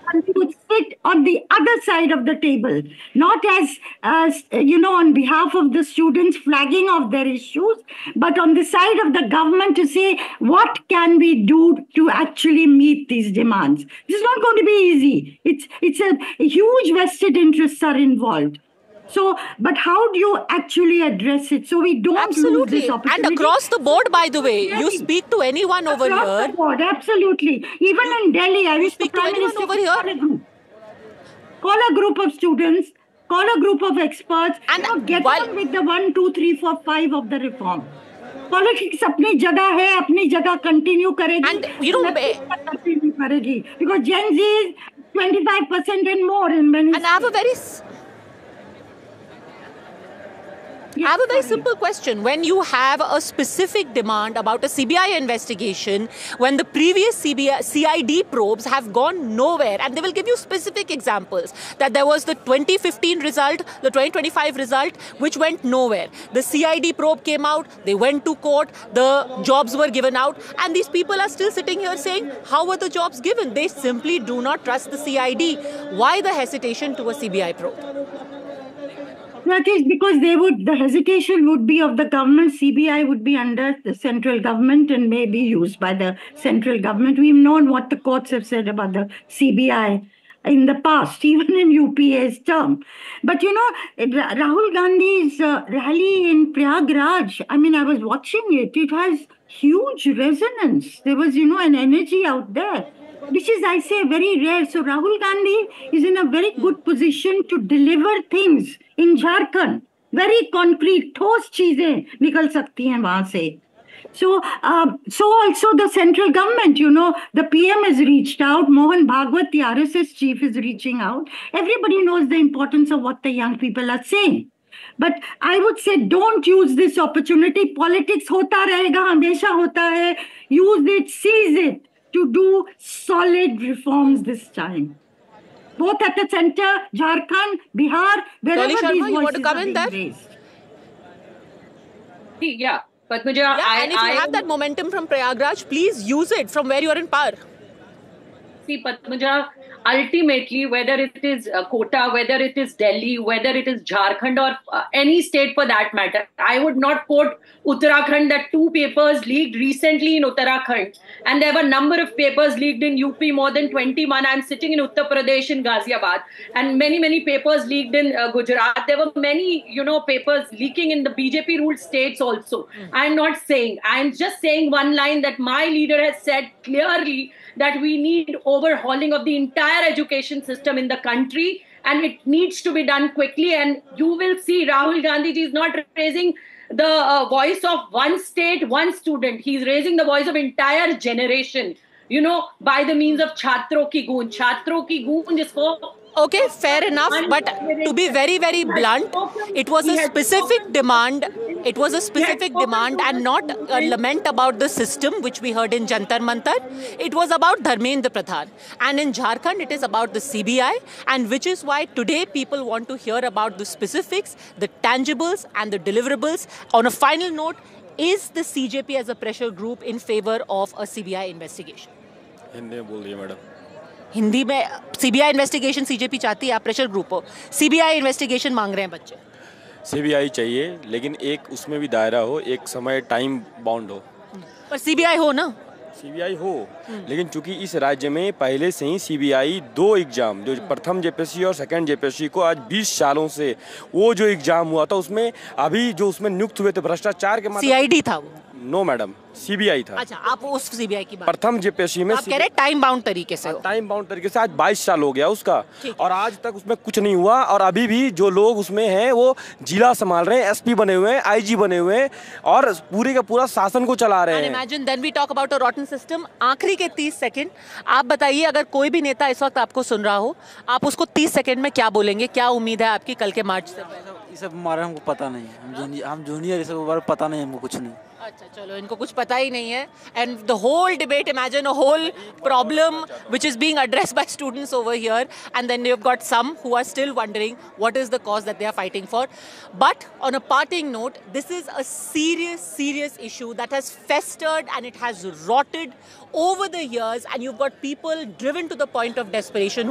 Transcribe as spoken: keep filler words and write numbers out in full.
and we would sit on the other side of the table, not as, as you know, on behalf of the students flagging of their issues, but on the side of the government to say, what can we do to actually meet these demands? This is not going to be easy. It's, it's a, a huge vested interests are involved. So, but how do you actually address it so we don't absolutely. lose this opportunity? And across the board, by the way, you speak to anyone over across here. The board, absolutely. Even you, in Delhi, I wish speak the Prime to anyone Minister over here. Call a group. Call a group of students, call a group of experts, and you know, get while, on with the one, two, three, four, five of the reform. Politics अपनी जगह है, अपनी जगह continue करेगी. And you know, continue करेगी because Gen Z is twenty-five percent and more in many. And I have a very I have a very simple question. When you have a specific demand about a C B I investigation, when the previous C B I, C I D probes have gone nowhere, and they will give you specific examples, that there was the twenty fifteen result, the twenty twenty-five result, which went nowhere. The C I D probe came out, they went to court, the jobs were given out, and these people are still sitting here saying, how were the jobs given? They simply do not trust the C I D. Why the hesitation to a C B I probe? That is because they would, the hesitation would be of the government. C B I would be under the central government and may be used by the central government. We've known what the courts have said about the C B I in the past, even in U P A's term. But you know, Rahul Gandhi's uh, rally in Prayagraj, I mean, I was watching it. It has huge resonance. There was, you know, an energy out there, which is, I say, very rare. So Rahul Gandhi is in a very good position to deliver things in Jharkhand. Very concrete, ठोस चीजें निकल सकती हैं वहां से. So, uh, so also the central government, you know, the P M has reached out. Mohan Bhagwat, the R S S chief, is reaching out. Everybody knows the importance of what the young people are saying. But I would say don't use this opportunity. Politics hota rahega, hamesha hota hai. Use it, seize it to do solid reforms this time. Both at the center, Jharkhand, Bihar, wherever Sharma, these voices you want to come are in being there? raised. Yeah, Padmaja, yeah, I, and if you I, have that momentum from Prayagraj, please use it from where you are in power. See, Padmaja, ultimately, whether it is uh, Kota, whether it is Delhi, whether it is Jharkhand or uh, any state for that matter, I would not quote Uttarakhand that two papers leaked recently in Uttarakhand, and there were a number of papers leaked in U P, more than twenty-one. I'm sitting in Uttar Pradesh in Ghaziabad, and many, many papers leaked in uh, Gujarat. There were many, you know, papers leaking in the B J P-ruled states also. Mm. I'm not saying, I'm just saying one line that my leader has said clearly, that we need overhauling of the entire education system in the country, and it needs to be done quickly. And you will see Rahul Gandhi ji is not raising the uh, voice of one state, one student. He's raising the voice of entire generation, you know, by the means of Chhatron ki Goonj. Chhatron ki Goonj is for... Okay, fair enough, but to be very, very blunt, it was a specific demand, it was a specific demand and not a lament about the system, which we heard in Jantar Mantar. It was about Dharmendra Pradhan. And in Jharkhand, it is about the C B I, and which is why today people want to hear about the specifics, the tangibles and the deliverables. On a final note, is the C J P as a pressure group in favor of a C B I investigation? Hindi में बोल दिए madam. Hindi में CBI investigation CJP चाहती है, आप pressure group हो, CBI investigation मांग रहे हैं बच्चे. सीबीआई चाहिए, लेकिन एक उसमें भी दायरा हो, एक समय टाइम बाउंड हो. पर सीबीआई हो ना, सीबीआई हो, लेकिन चूंकि इस राज्य में पहले से ही सीबीआई दो एग्जाम, जो प्रथम जेपीएससी और सेकंड जेपीएससी को आज बीस सालों से वो जो एग्जाम हुआ था, उसमें अभी जो उसमें नियुक्त हुए थे भ्रष्टाचार के मामले, सीआईडी था वो. नो मैडम, सीबीआई था. अच्छा, आप उस सीबीआई की बात, प्रथम जेपीएससी में आप कह रहे टाइम बाउंड तरीके से, टाइम बाउंड तरीके से आज बाईस साल हो गया उसका, और आज तक उसमें कुछ नहीं हुआ. और अभी भी जो लोग उसमें हैं वो जिला संभाल रहे हैं, एसपी बने हुए हैं, आईजी बने हुए हैं, और पूरे का पूरा शासन को चला रहे हैं. Imagine then we talk about a रॉटन system. आखिरी के तीस सेकंड आप बताइए, अगर कोई भी नेता इस वक्त आपको सुन रहा हो, आप उसको तीस सेकंड में क्या बोलेंगे? क्या उम्मीद है आपकी कल के मार्च से? ये सब हमारे हमको पता नहीं है, हम जूनियर हम जूनियर ये सब बारे पता नहीं, हमको कुछ नहीं. अच्छा, चलो, इनको कुछ पता ही नहीं है. And the whole debate, imagine a whole problem which is being addressed by students over here, and then you've got some who are still wondering what is the cause that they are fighting for. But on a parting note, this is a serious, serious issue that has festered and it has rotted over the years, and you've got people driven to the point of desperation